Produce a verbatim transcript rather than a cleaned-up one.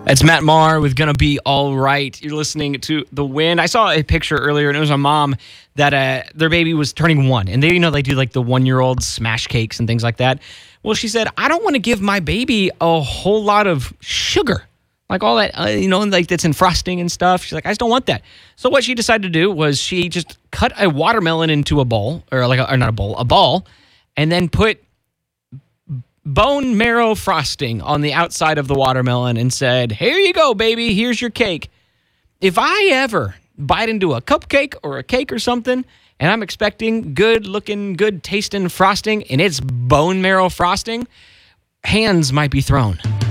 It's Matt Maher with Gonna Be All Right. You're listening to The Wind. I saw a picture earlier, and it was a mom that uh, their baby was turning one. And they, you know, they do like the one-year-old smash cakes and things like that. Well, she said, I don't want to give my baby a whole lot of sugar. Like all that, uh, you know, like that's in frosting and stuff. She's like, I just don't want that. So what she decided to do was she just cut a watermelon into a bowl, or like, a, or not a bowl, a ball, and then put bone marrow frosting on the outside of the watermelon and said, here you go, baby, here's your cake. If I ever bite into a cupcake or a cake or something, and I'm expecting good looking, good tasting frosting, and it's bone marrow frosting, hands might be thrown.